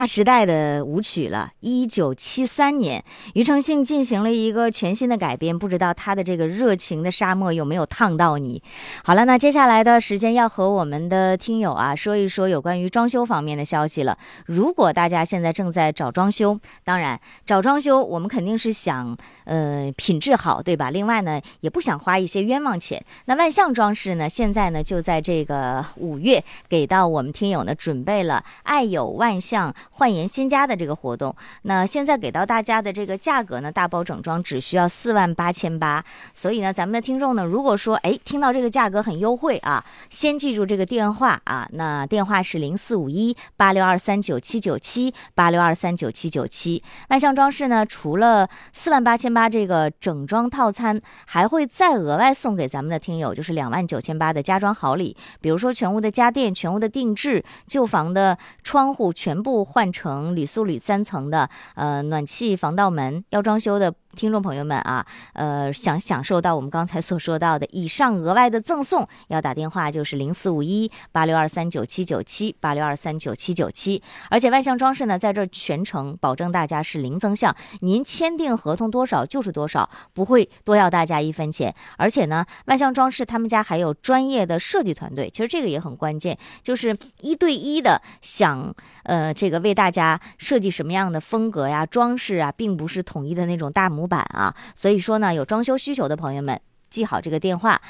大时代的舞曲了。1973年，庾澄庆进行了一个全新的改编，不知道他的这个热情的沙漠有没有烫到你？好了，那接下来的时间要和我们的听友说一说有关于装修方面的消息了。如果大家现在正在找装修，当然找装修我们肯定是想品质好，对吧？另外呢，也不想花一些冤枉钱。那万象装饰呢，现在呢就在这个5月给到我们听友呢准备了爱有万象焕颜新家的这个活动。那现在给到大家的这个价格呢，大包整装只需要48800。所以呢，咱们的听众呢，如果说听到这个价格很优惠啊，先记住这个电话啊，那电话是04518623979786239797。万象装饰呢，除了48800这个整装套餐，还会再额外送给咱们的听友就是29800的家装好礼，比如说全屋的家电、全屋的定制、旧房的窗户全部换成铝塑铝3层的暖气防盗门。要装修的听众朋友们啊，想享受到我们刚才所说到的以上额外的赠送，要打电话就是04518623979786239797。而且万象装饰呢，在这全程保证大家是零增项，您签订合同多少就是多少，不会多要大家1分钱。而且呢，万象装饰他们家还有专业的设计团队，其实这个也很关键，就是1对1的想这个为大家设计什么样的风格呀、装饰啊，并不是统一的那种大模板啊。所以说呢，有装修需求的朋友们，记好这个电话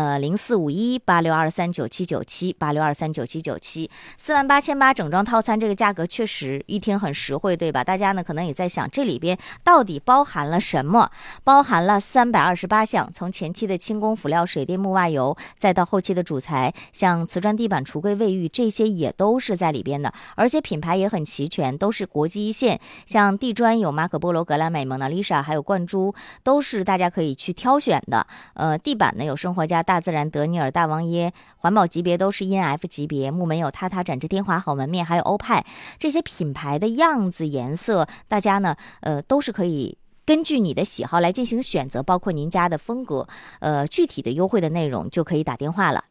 04518623979786239797。48800整装套餐这个价格确实一听很实惠，对吧？大家呢可能也在想，这里边到底包含了什么？包含了328项，从前期的轻工辅料、水电木瓦油，再到后期的主材，像瓷砖地板、橱柜、卫浴，这些也都是在里边的。而且品牌也很齐全，都是国际一线，像地砖有马可波罗、格兰美、蒙娜丽莎，还有冠珠，都是大家可以去挑选的。地板呢有生活家、大自然、德尼尔、大王耶，环保级别都是 ENF 级别，木门有塔塔、展翅、天华、好门面，还有欧派，这些品牌的样子、颜色，大家呢都是可以根据你的喜好来进行选择，包括您家的风格，具体的优惠的内容就可以打电话了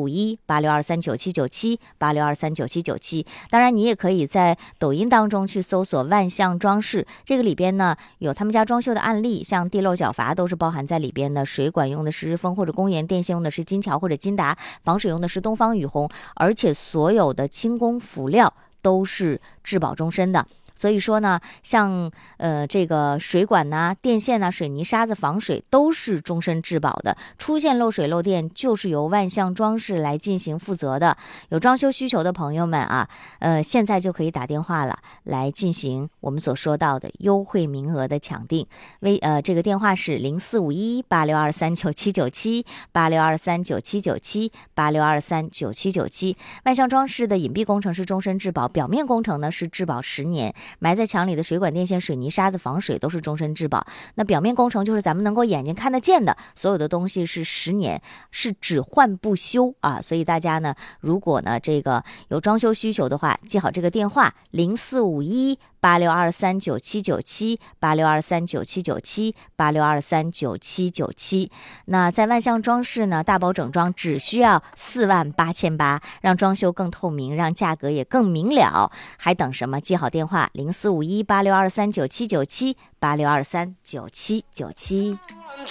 ，04518623979786239797。当然，你也可以在抖音当中去搜索万象装饰，这个里边呢有他们家装修的案例，像地漏角阀都是包含在里边的，水管用的是日丰或者公研，电线用的是金桥或者金达，防水用的是东方雨虹，而且所有的轻工辅料都是质保终身的。所以说呢，像这个水管呐、电线呐、水泥沙子防水都是终身质保的，出现漏水漏电就是由万象装饰来进行负责的。有装修需求的朋友们啊，现在就可以打电话了，来进行我们所说到的优惠名额的抢定。这个电话是0451862397978623979786239797。万象装饰的隐蔽工程是终身质保，表面工程呢是质保10年。埋在墙里的水管、电线、水泥沙子防水都是终身质保。那表面工程就是咱们能够眼睛看得见的，所有的东西是10年，是只换不修啊。所以大家呢，如果呢这个有装修需求的话，记好这个电话0451862397978623979786239797。那在万象装饰呢，大包整装只需要48800，让装修更透明，让价格也更明了，还等什么？记好电话04518623979796239797。